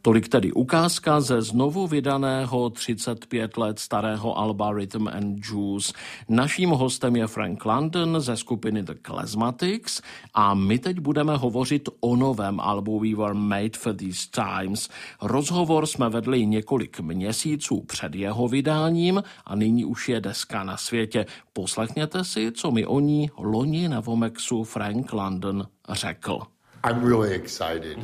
Tolik tedy ukázka ze znovu vydaného 35 let starého alba Rhythm and Juice. Naším hostem je Frank London ze skupiny The Klezmatics a my teď budeme hovořit o novém albu We Were Made for These Times. Rozhovor jsme vedli několik měsíců před jeho vydáním a nyní už je deska na světě. Poslechněte si, co mi o ní loni na Vomexu Frank London řekl. I'm really excited.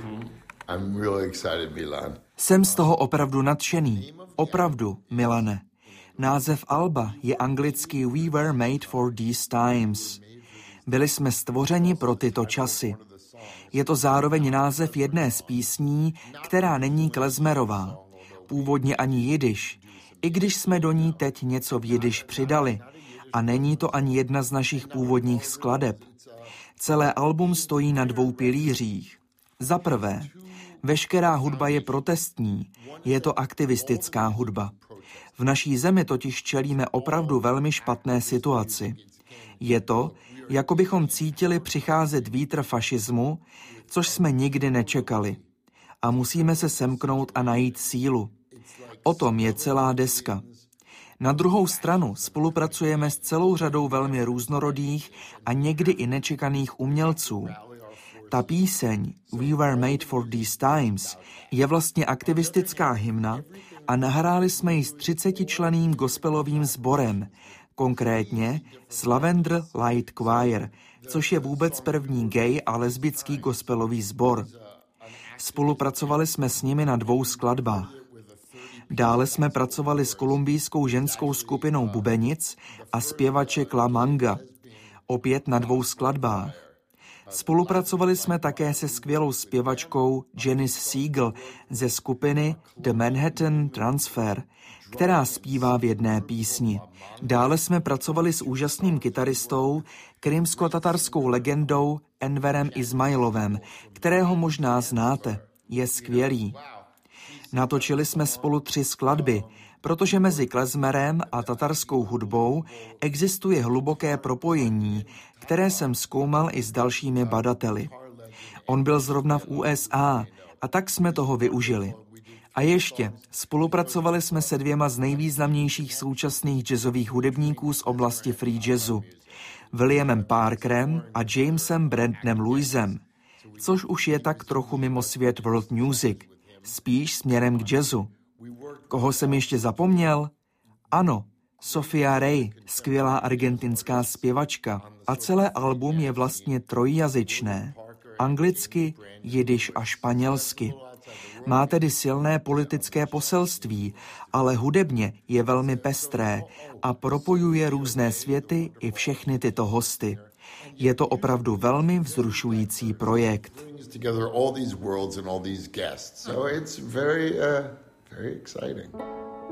Milan. Jsem z toho opravdu nadšený. Opravdu, Milane. Název alba je anglicky We Were Made for These Times. Byli jsme stvořeni pro tyto časy. Je to zároveň název jedné z písní, která není klezmerová. Původně ani jidiš, i když jsme do ní teď něco v jidiš přidali. A není to ani jedna z našich původních skladeb. Celé album stojí na 2 pilířích. Za prvé, veškerá hudba je protestní, je to aktivistická hudba. V naší zemi totiž čelíme opravdu velmi špatné situaci. Je to, jako bychom cítili přicházet vítr fašismu, což jsme nikdy nečekali. A musíme se semknout a najít sílu. O tom je celá deska. Na druhou stranu spolupracujeme s celou řadou velmi různorodých a někdy i nečekaných umělců. Ta píseň We Were Made for These Times je vlastně aktivistická hymna a nahráli jsme ji s 30členným gospelovým sborem, konkrétně s Lavender Light Choir, což je vůbec první gay a lesbický gospelový sbor. Spolupracovali jsme s nimi na 2 skladbách. Dále jsme pracovali s kolumbijskou ženskou skupinou bubenic a zpěvaček La Manga, opět na 2 skladbách. Spolupracovali jsme také se skvělou zpěvačkou Janice Siegel ze skupiny The Manhattan Transfer, která zpívá v jedné písni. Dále jsme pracovali s úžasným kytaristou, krymsko-tatarskou legendou Enverem Ismailovem, kterého možná znáte. Je skvělý. Natočili jsme spolu 3 skladby, protože mezi klezmerem a tatarskou hudbou existuje hluboké propojení, které jsem zkoumal i s dalšími badateli. On byl zrovna v USA a tak jsme toho využili. A ještě, spolupracovali jsme se 2 z nejvýznamnějších současných jazzových hudebníků z oblasti free jazzu, Williamem Parkerem a Jamesem Brandonem Lewisem, což už je tak trochu mimo svět world music, spíš směrem k jazzu. Koho jsem ještě zapomněl? Ano, Sofia Rey, skvělá argentinská zpěvačka. A celé album je vlastně trojjazyčné. Anglicky, jidiš a španělsky. Má tedy silné politické poselství, ale hudebně je velmi pestré a propojuje různé světy i všechny tyto hosty. Je to opravdu velmi vzrušující projekt. Together all these worlds and all these guests. So it's very exciting.